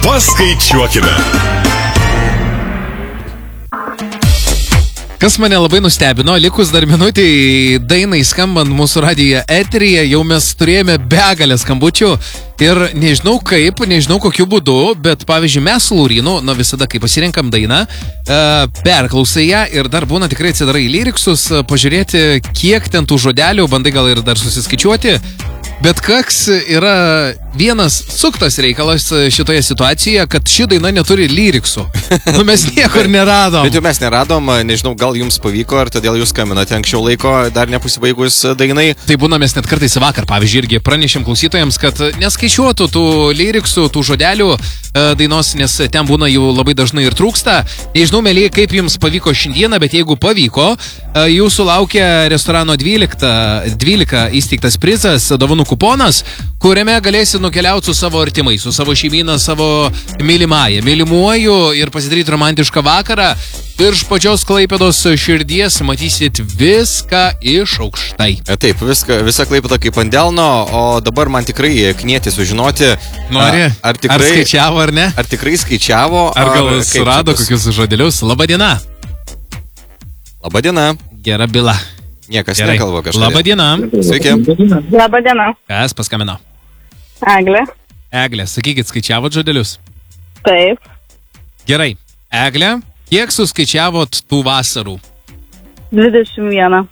Paskaičiuokime. Kas mane labai nustebino, likus dar minutį dainai skambant mūsų radijo eteryje, jau mes turėjome begalę skambučių ir nežinau kaip, nežinau kokiu būdu, bet pavyzdžiui mes su Laurinu, visada kai pasirinkam dainą, perklausai ją ir dar būna tikrai atsidarai lyriksus, pažiūrėti, kiek ten tų žodelių, bandai gal ir dar susiskaičiuoti. Bet koks yra vienas suktas reikalas šitoje situacijoje, kad ši daina neturi lyriksų. Mes niekur neradom. Bet jau mes neradom, nežinau, gal jums pavyko, ar todėl jūs skambinate anksčiau laiko, dar nepasibaigus dainai. Tai būna mes net kartais vakar, pavyzdžiui, irgi pranešėm klausytojams, kad neskaičiuotų tų lyriksų, tų žodelių dainos, nes ten būna jų labai dažnai ir trūksta. Nežinau, mėlyje, kaip jums pavyko šiandieną, bet jeigu pavyko, jūsų laukia restorano 12 įsteigtas prizas, dovanų kuponas, kuriame galėsi nukeliauti su savo artimai, su savo šeimyna, savo mylimuoju ir pasidaryti romantišką vakarą. Virš pačios Klaipėdos širdies matysit viską iš aukštai. Taip, visa Klaipėda kaip ant delno, o dabar man tikrai knieti sužinoti, ar skaičiavo ar ne? Ar tikrai skaičiavo, ar gal surado kokius žodelius. Labadiena. Labadiena. Gera byla. Niekas nekalba kažką. Labadiena. Sveiki. Labadiena. Kas paskambino? Eglė. Eglė, sakykit, skaičiavot žodelius? Taip. Gerai. Eglė, kiek suskaičiavot tų vasarų? 21.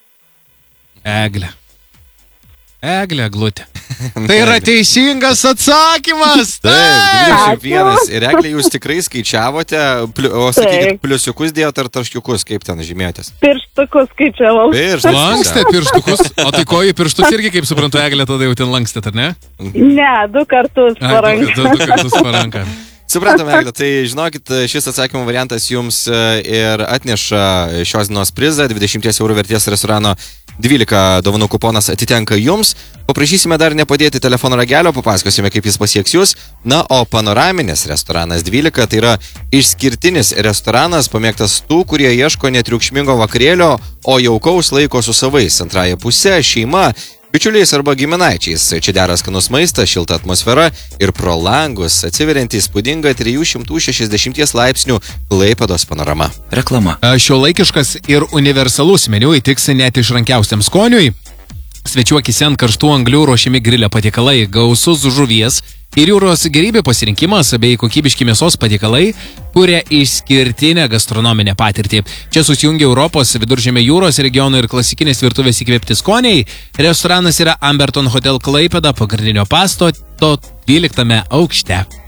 Eglė, Glutė. Tai yra teisingas atsakymas. Taip, 21. Ir Eglė, jūs tikrai skaičiavote, o sakykit, pliusiukus dėjot ar taškiukus, kaip ten žymėtės? Pirštukus skaičiavau. Lankstė pirštukus. O tai ko į pirštus irgi, kaip suprantu, Eglė, tada jau ten lankstėt, ar ne? Ne, 2 kartus paranką. 2 kartus paranką. Supratome, Eglė, tai žinokit, šis atsakymo variantas jums ir atneša šios dienos prizą, 20 eurų vertės restorano 12 dovanų kuponas atitenka jums. Paprašysime dar nepadėti telefono ragelio, papasakosime, kaip jis pasieks jūs. Na, o panoraminis restoranas 12 tai yra išskirtinis restoranas, pamėgtas tų, kurie ieško netriukšmingo vakarėlio, o jaukaus laiko su savais, antrąją pusę, šeima, bičiuliais arba giminaičiais. Čia dera skanus maistas, šilta atmosfera ir pro langus atsiverianti įspūdinga 360 laipsnių Klaipėdos panorama. Reklama. Šiuolaikiškas ir universalus meniu įtiks net išrankiausiam skoniui. Svečiuokis ant karštų anglių ruošiami grilio patiekalai, gausus žuvies ir jūros gėrybių pasirinkimas bei kokybiški mėsos patiekalai kuria išskirtinę gastronominę patirtį. Čia susijungia Europos, Viduržemio jūros regionų ir klasikinės virtuvės įkvėpti skoniai. Restoranas yra Amberton Hotel Klaipėda, pagrindinio pastato 12 aukšte.